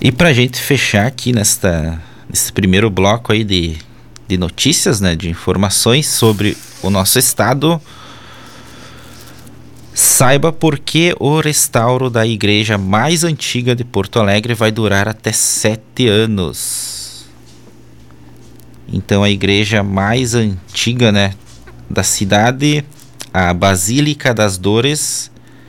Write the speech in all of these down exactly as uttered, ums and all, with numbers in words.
E para a gente fechar aqui nesta, nesse primeiro bloco aí de, de notícias, né, de informações sobre o nosso estado, saiba por que o restauro da igreja mais antiga de Porto Alegre vai durar até sete anos. Então a igreja mais antiga, né, da cidade, a Basílica das Dores,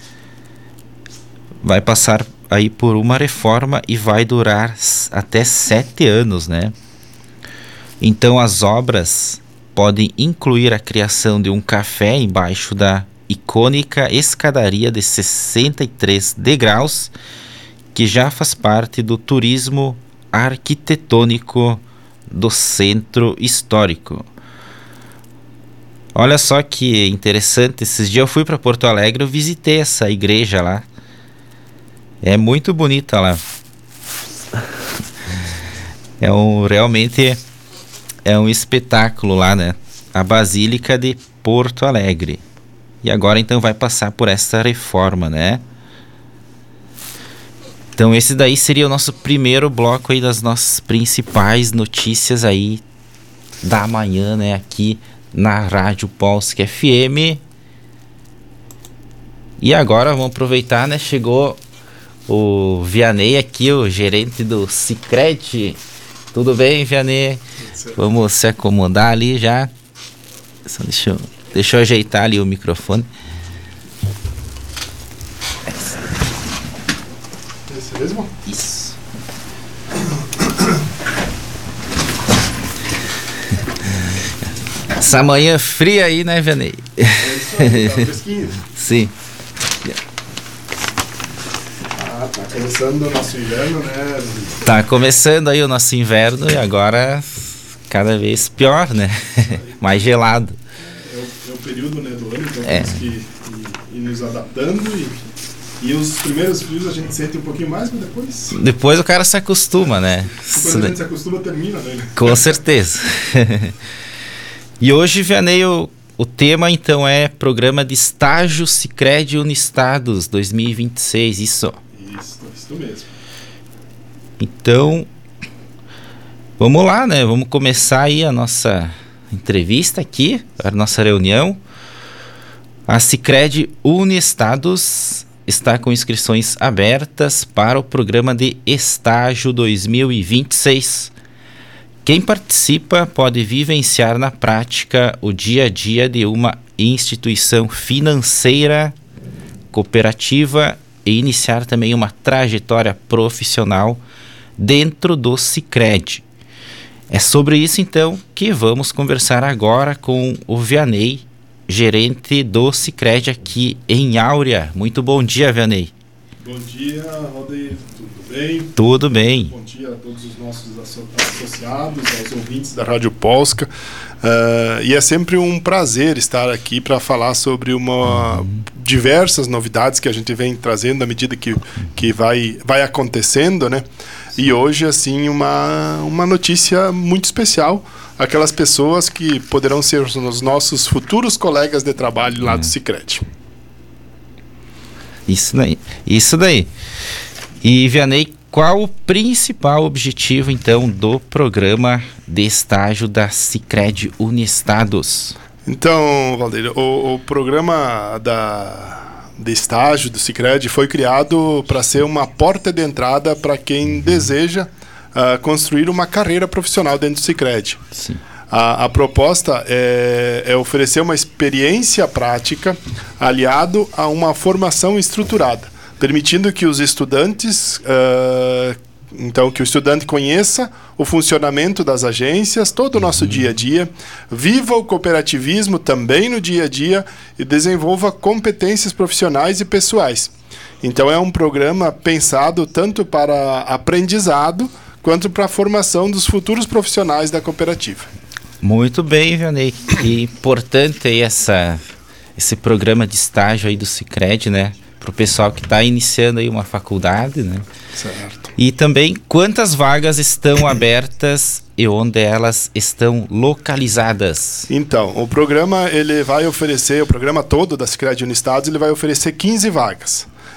vai passar aí por uma reforma e vai durar até sete anos, né? Então as obras podem incluir a criação de um café embaixo da icônica escadaria de sessenta e três degraus, que já faz parte do turismo arquitetônico do centro histórico. Olha só que interessante, esses dias eu fui para Porto Alegre, eu visitei essa igreja lá. É muito bonita lá. É um, realmente é um espetáculo lá, né? A Basílica de Porto Alegre. E agora então vai passar por essa reforma, né? Então esse daí seria o nosso primeiro bloco aí das nossas principais notícias aí da manhã, né? Aqui na Rádio Polska F M. E agora vamos aproveitar, né? Chegou o Vianney aqui, o gerente do Sicredi. Tudo bem, Vianney? Vamos se acomodar ali já. Só deixa eu, deixa eu ajeitar ali o microfone. Esse mesmo? Isso. Essa manhã fria aí, né, Vianney? É isso aí, tá fresquinho. Sim. Ah, tá começando o nosso inverno, né? Tá começando aí o nosso inverno e agora cada vez pior, né? Mais gelado. É o, é o período, né, do ano, então É. temos que ir, ir nos adaptando e, e os primeiros frios a gente sente um pouquinho mais, mas depois... Depois o cara se acostuma, né? Depois a gente se acostuma, termina, né? Com certeza. E hoje, Vianney, o, o tema então é Programa de Estágio Sicredi Unistados dois mil e vinte e seis, isso. Isso, isso mesmo. Então, vamos lá, né? Vamos começar aí a nossa entrevista aqui, a nossa reunião. A Sicredi Unistados está com inscrições abertas para o Programa de Estágio dois mil e vinte e seis. Quem participa pode vivenciar na prática o dia a dia de uma instituição financeira, cooperativa e iniciar também uma trajetória profissional dentro do Sicredi. É sobre isso então que vamos conversar agora com o Vianney, gerente do Sicredi aqui em Áurea. Muito bom dia, Vianney. Bom dia, Rodeir, tudo bem? Tudo bem. Bom dia a todos os nossos asso- associados, aos ouvintes da Rádio Polska. Uh, e é sempre um prazer estar aqui para falar sobre uma, uhum. diversas novidades que a gente vem trazendo à medida que, que vai, vai acontecendo, né? E hoje, assim, uma, uma notícia muito especial. Aquelas pessoas que poderão ser os nossos futuros colegas de trabalho lá uhum. do Sicredi. Isso daí, isso daí. E, Vianney, qual o principal objetivo, então, do programa de estágio da Sicredi Unistados? Então, Valdeir, o, o programa da, de estágio do Sicredi foi criado para ser uma porta de entrada para quem deseja uh, construir uma carreira profissional dentro do Sicredi. Sim. A, a proposta é, é oferecer uma experiência prática aliado a uma formação estruturada, permitindo que os estudantes, uh, então que o estudante conheça o funcionamento das agências, todo o nosso uhum. dia a dia, viva o cooperativismo também no dia a dia e desenvolva competências profissionais e pessoais. Então é um programa pensado tanto para aprendizado quanto para a formação dos futuros profissionais da cooperativa. Muito bem, Vianney. E importante aí essa, esse programa de estágio aí do Sicredi, né? Para o pessoal que está iniciando aí uma faculdade, né? Certo. E também quantas vagas estão abertas e onde elas estão localizadas? Então, o programa ele vai oferecer, o programa todo da Sicredi Unistados, ele vai oferecer quinze vagas.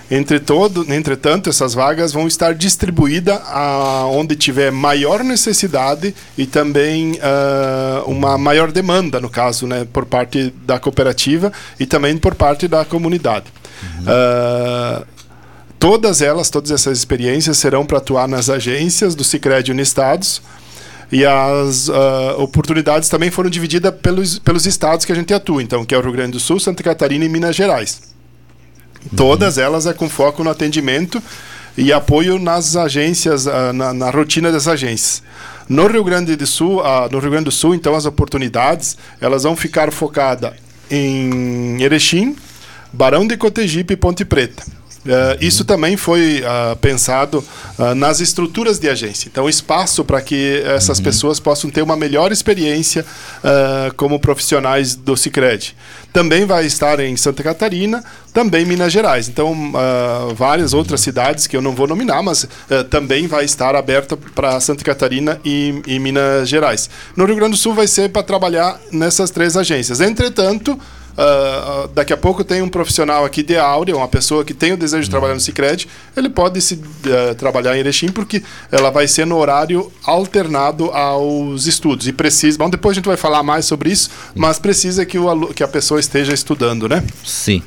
Entre todo, entretanto, essas vagas vão estar distribuídas onde tiver maior necessidade e também uh, uma maior demanda, no caso, né, por parte da cooperativa e também por parte da comunidade. Uhum. Uh, todas elas, todas essas experiências serão para atuar nas agências do Sicredi Uniestados, e as uh, oportunidades também foram divididas pelos, pelos estados que a gente atua, então, que é o Rio Grande do Sul, Santa Catarina e Minas Gerais. Todas elas é com foco no atendimento e apoio nas agências, na, na rotina das agências. No Rio Grande do Sul, no Rio Grande do Sul, então, as oportunidades elas vão ficar focadas em Erechim, Barão de Cotegipe e Ponte Preta. Uh, isso também foi uh, pensado uh, nas estruturas de agência. Então, espaço para que essas uhum. pessoas possam ter uma melhor experiência uh, como profissionais do Sicredi. Também vai estar em Santa Catarina, também Minas Gerais. Então, uh, várias outras cidades que eu não vou nominar, mas uh, também vai estar aberta para Santa Catarina e, e Minas Gerais. No Rio Grande do Sul vai ser para trabalhar nessas três agências. Entretanto, Uh, daqui a pouco tem um profissional aqui de Áurea, uma pessoa que tem o desejo de trabalhar no Sicredi, ele pode se, uh, trabalhar em Erechim, porque ela vai ser no horário alternado aos estudos. E precisa, bom, depois a gente vai falar mais sobre isso, mas precisa que, o, que a pessoa esteja estudando, né? Sim.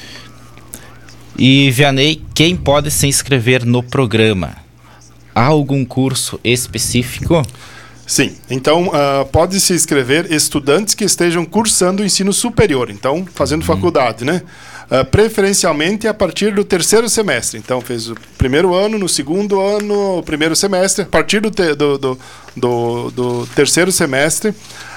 E, Vianney, quem pode se inscrever no programa? Há algum curso específico? Sim, então uh, pode se inscrever estudantes que estejam cursando o ensino superior, então fazendo uhum. faculdade, né? Uh, preferencialmente a partir do terceiro semestre. Então fez o primeiro ano, no segundo ano, o primeiro semestre, a partir do, te, do, do, do, do terceiro semestre,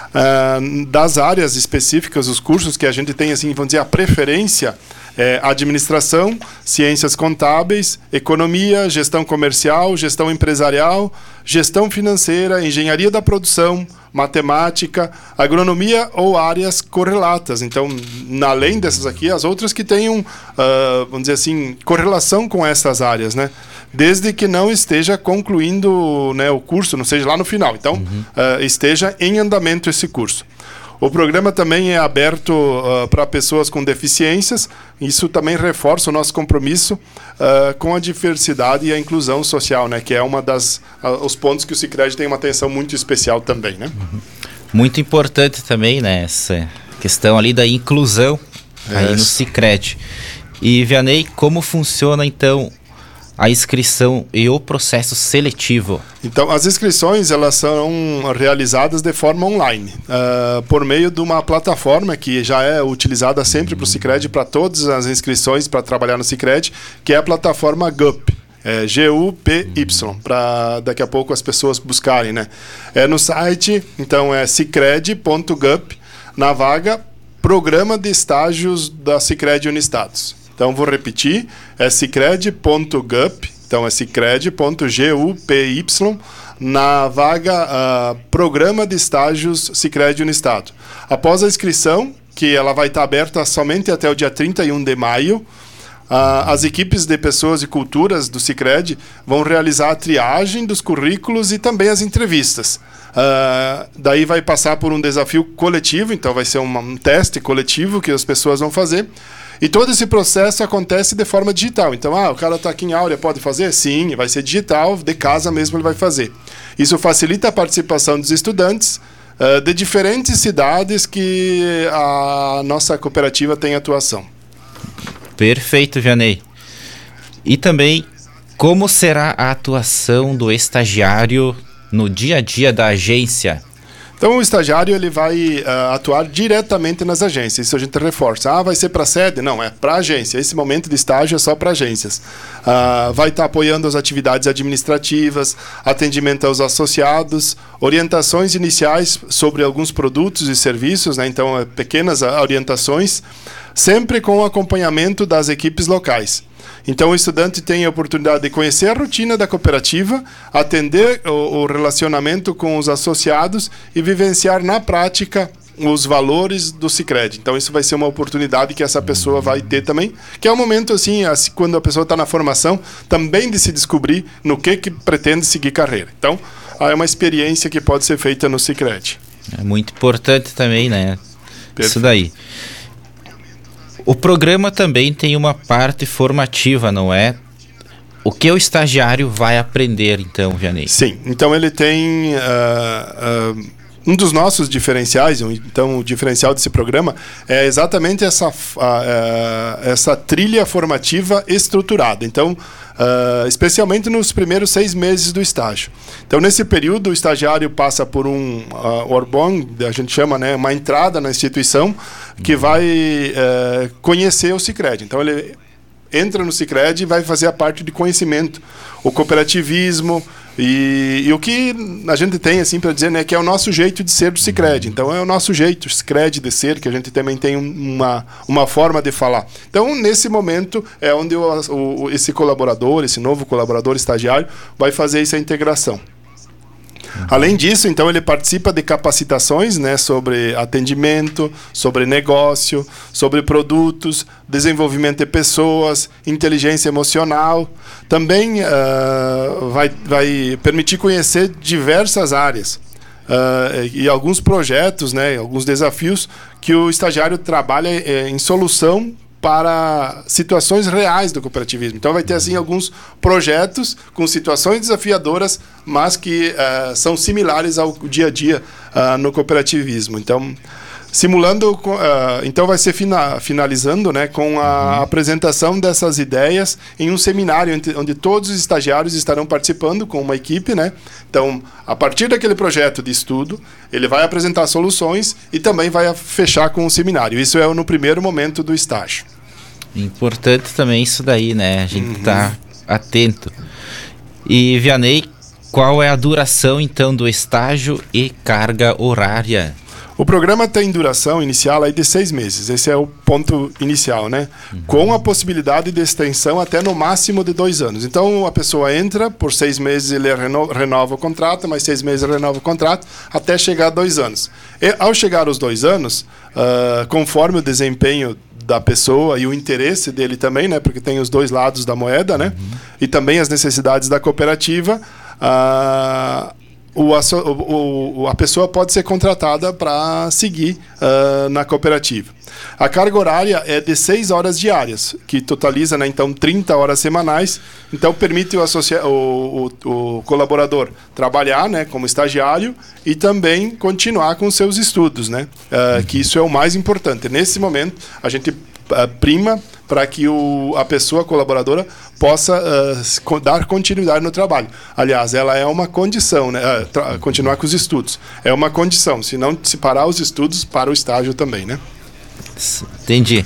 uh, das áreas específicas, os cursos que a gente tem, assim, vamos dizer, a preferência. É, administração, ciências contábeis, economia, gestão comercial, gestão empresarial, gestão financeira, engenharia da produção, matemática, agronomia ou áreas correlatas. Então, além dessas aqui, as outras que tenham, uh, vamos dizer assim, correlação com essas áreas, né? Desde que não esteja concluindo, né, o curso, não seja lá no final. Então, uhum. uh, esteja em andamento esse curso. O programa também é aberto uh, para pessoas com deficiências. Isso também reforça o nosso compromisso uh, com a diversidade e a inclusão social, né? Que é uma das uh, os pontos que o Sicredi tem uma atenção muito especial também, né? Uhum. Muito importante também, né? Essa questão ali da inclusão é aí no Sicredi. E, Vianney, como funciona então a inscrição e o processo seletivo? Então, as inscrições elas são realizadas de forma online, uh, por meio de uma plataforma que já é utilizada sempre para o Sicredi, para todas as inscrições para trabalhar no Sicredi, que é a plataforma G U P. É G U P Y, para daqui a pouco as pessoas buscarem, né? É no site, então é sicredi ponto gup, na vaga Programa de Estágios da Sicredi Uniestados. Então, vou repetir, é sicredi ponto gup, então é sicredi ponto gup, na vaga uh, Programa de Estágios Sicredi Uniestado. Após a inscrição, que ela vai estar aberta somente até o dia trinta e um de maio, uh, as equipes de pessoas e culturas do Sicredi vão realizar a triagem dos currículos e também as entrevistas. Uh, daí vai passar por um desafio coletivo, então vai ser uma, um teste coletivo que as pessoas vão fazer. E todo esse processo acontece de forma digital. Então, ah, o cara está aqui em Áurea, pode fazer? Sim, vai ser digital, de casa mesmo ele vai fazer. Isso facilita a participação dos estudantes uh, de diferentes cidades que a nossa cooperativa tem atuação. Perfeito, Vianney. E também, como será a atuação do estagiário no dia a dia da agência? Então, o estagiário ele vai uh, atuar diretamente nas agências. Isso a gente reforça. Ah, vai ser para a sede? Não, é para a agência. Esse momento de estágio é só para agências. Uh, vai estar apoiando as atividades administrativas, atendimento aos associados, orientações iniciais sobre alguns produtos e serviços, né? Então, é, pequenas orientações, sempre com o acompanhamento das equipes locais. Então, o estudante tem a oportunidade de conhecer a rotina da cooperativa, atender o, o relacionamento com os associados e vivenciar na prática os valores do Sicredi. Então, isso vai ser uma oportunidade que essa pessoa vai ter também, que é um momento, assim, assim quando a pessoa está na formação, também de se descobrir no que, que pretende seguir carreira. Então, é uma experiência que pode ser feita no Sicredi. É muito importante também, né? Perfeito. Isso daí. O programa também tem uma parte formativa, não é? O que o estagiário vai aprender, então, Vianney? Sim, então ele tem... Uh, uh, um dos nossos diferenciais, então o diferencial desse programa é exatamente essa, uh, uh, essa trilha formativa estruturada. Então, uh, especialmente nos primeiros seis meses do estágio. Então, nesse período, o estagiário passa por um uh, Orbon, a gente chama, né, uma entrada na instituição, que vai uh, conhecer o Sicredi. Então, ele entra no Sicredi e vai fazer a parte de conhecimento, o cooperativismo e, e o que a gente tem assim para dizer, né, que é o nosso jeito de ser do Sicredi. Então é o nosso jeito, o Sicredi de ser, que a gente também tem uma, uma forma de falar. Então nesse momento é onde o, o, esse colaborador, esse novo colaborador estagiário vai fazer essa integração. Além disso, então, ele participa de capacitações, né, sobre atendimento, sobre negócio, sobre produtos, desenvolvimento de pessoas, inteligência emocional. Também uh, vai, vai permitir conhecer diversas áreas uh, e alguns projetos, né, alguns desafios que o estagiário trabalha eh, em solução para situações reais do cooperativismo. Então vai ter assim alguns projetos com situações desafiadoras, mas que uh, são similares ao dia a dia uh, no cooperativismo. Então, simulando, uh, então vai ser fina, finalizando, né, com a uhum. apresentação dessas ideias em um seminário onde, onde todos os estagiários estarão participando com uma equipe, né? Então, a partir daquele projeto de estudo, ele vai apresentar soluções e também vai fechar com o seminário. Isso é no primeiro momento do estágio. Importante também isso daí, né? A gente uhum. tá atento. E, Vianney, qual é a duração, então, do estágio e carga horária? O programa tem duração inicial aí de seis meses. Esse é o ponto inicial, né? Uhum. Com a possibilidade de extensão até no máximo de dois anos. Então, a pessoa entra, por seis meses ele reno- renova o contrato, mais seis meses ele renova o contrato, até chegar a dois anos. E, ao chegar aos dois anos, uh, conforme o desempenho da pessoa e o interesse dele também, né? Porque tem os dois lados da moeda, né? Uhum. E também as necessidades da cooperativa, uh, O, o, a pessoa pode ser contratada para seguir uh, na cooperativa. A carga horária é de seis horas diárias, que totaliza, né, então trinta horas semanais. Então permite o, associa- o, o, o colaborador trabalhar, né, como estagiário e também continuar com seus estudos, né, uh, que isso é o mais importante. Nesse momento a gente uh, prima para que o, a pessoa colaboradora possa uh, dar continuidade no trabalho. Aliás, ela é uma condição, né? Uh, tra- continuar com os estudos. É uma condição. Se não se parar os estudos, para o estágio também, né? Entendi.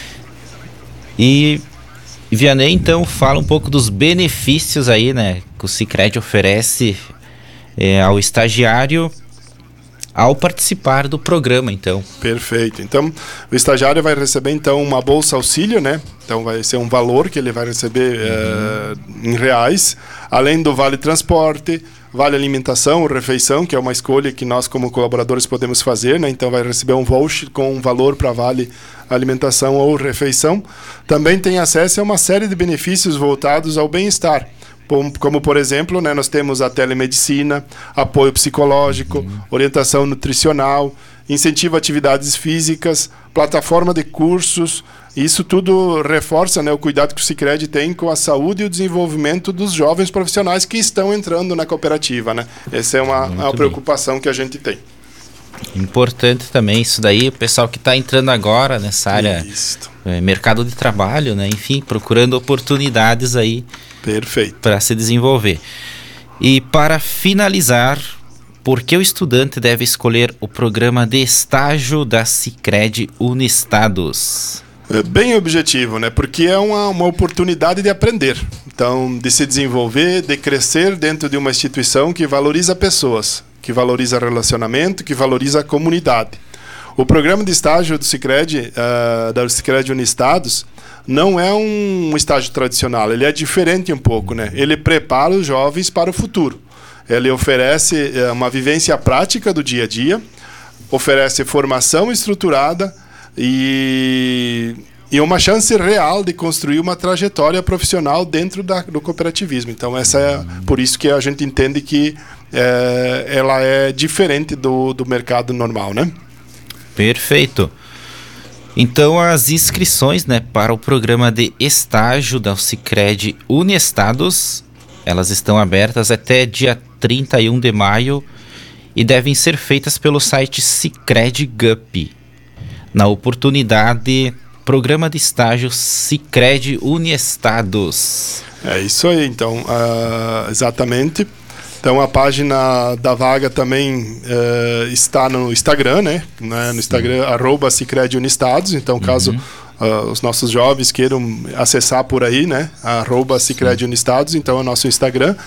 E, Vianney, então, fala um pouco dos benefícios aí, né? Que o Sicredi oferece é, ao estagiário ao participar do programa, então. Perfeito. Então, o estagiário vai receber, então, uma bolsa auxílio, né? Então, vai ser um valor que ele vai receber uhum. uh, em reais, além do vale transporte, vale alimentação, refeição, que é uma escolha que nós, como colaboradores, podemos fazer, né? Então, vai receber um voucher com um valor para vale alimentação ou refeição. Também tem acesso a uma série de benefícios voltados ao bem-estar. Como, por exemplo, né, nós temos a telemedicina, apoio psicológico, uhum. orientação nutricional, incentivo a atividades físicas, plataforma de cursos. Isso tudo reforça, né, o cuidado que o Sicredi tem com a saúde e o desenvolvimento dos jovens profissionais que estão entrando na cooperativa, né? Essa é uma, uma preocupação que a gente tem. Importante também isso daí, o pessoal que está entrando agora nessa área, é, mercado de trabalho, né? Enfim, procurando oportunidades aí. Perfeito. Para se desenvolver. E para finalizar, por que o estudante deve escolher o programa de estágio da Sicredi Unistados? É bem objetivo, né? Porque é uma, uma oportunidade de aprender. Então, de se desenvolver, de crescer dentro de uma instituição que valoriza pessoas, que valoriza relacionamento, que valoriza a comunidade. O programa de estágio do Sicredi, uh, da Sicredi Unistados, não é um estágio tradicional, ele é diferente um pouco, né? Ele prepara os jovens para o futuro. Ele oferece uh, uma vivência prática do dia a dia, oferece formação estruturada e, e uma chance real de construir uma trajetória profissional dentro da, do cooperativismo. Então, essa é por isso que a gente entende que é, ela é diferente do, do mercado normal, né? Perfeito. Então, as inscrições, né, para o programa de estágio da Sicredi Uniestados, elas estão abertas até dia trinta e um de maio e devem ser feitas pelo site Sicredi Gup. Na oportunidade, programa de estágio Sicredi Uniestados. É isso aí, então, uh, exatamente. Então a página da vaga também uh, está no Instagram, né? né? No Instagram, arroba Sicredi Uniestados. Então, caso uhum. uh, os nossos jovens queiram acessar por aí, né? Arroba Sicredi Uniestados, então é o nosso Instagram.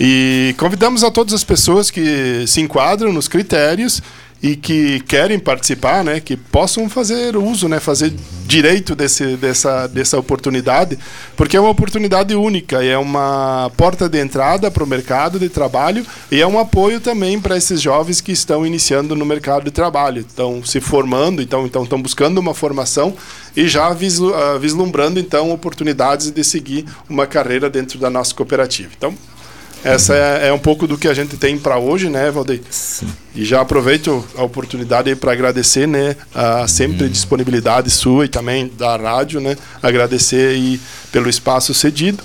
E convidamos a todas as pessoas que se enquadram nos critérios e que querem participar, né, que possam fazer uso, né, fazer direito desse, dessa, dessa oportunidade, porque é uma oportunidade única e é uma porta de entrada para o mercado de trabalho e é um apoio também para esses jovens que estão iniciando no mercado de trabalho, estão se formando, então então estão buscando uma formação e já vislu, uh, vislumbrando então oportunidades de seguir uma carreira dentro da nossa cooperativa. Então, essa é, é um pouco do que a gente tem para hoje, né, Valdeir? Sim. E já aproveito a oportunidade para agradecer, né, a sempre uhum. disponibilidade sua e também da rádio, né, agradecer aí pelo espaço cedido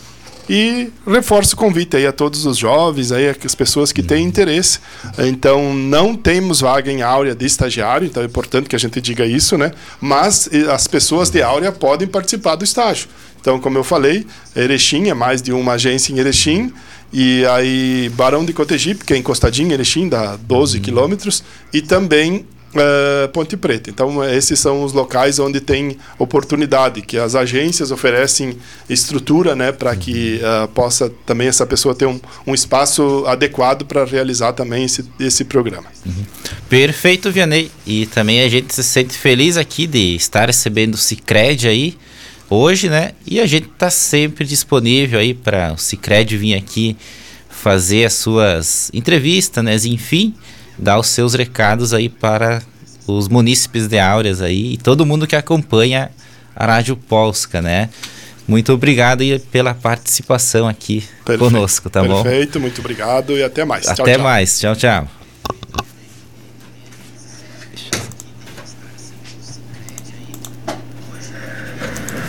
e reforço o convite aí a todos os jovens, aí as pessoas que têm interesse. Então, não temos vaga em Áurea de estagiário, então é importante que a gente diga isso, né? Mas as pessoas de Áurea podem participar do estágio. Então, como eu falei, Erechim é mais de uma agência em Erechim, e aí Barão de Cotegipe, que é encostadinho em Erechim, dá doze quilômetros, e também uh, Ponte Preta. Então, esses são os locais onde tem oportunidade, que as agências oferecem estrutura, né, para que uh, possa também essa pessoa ter um, um espaço adequado para realizar também esse, esse programa. Uhum. Perfeito, Vianney. E também a gente se sente feliz aqui de estar recebendo o Sicredi aí hoje, né? E a gente tá sempre disponível aí para o Sicredi vir aqui fazer as suas entrevistas, né? Enfim, dar os seus recados aí para os munícipes de Áureas aí e todo mundo que acompanha a Rádio Polska, né? Muito obrigado aí pela participação aqui Perfeito. conosco, tá Perfeito, bom? Perfeito, muito obrigado e até mais. Até tchau, tchau. mais, tchau, tchau.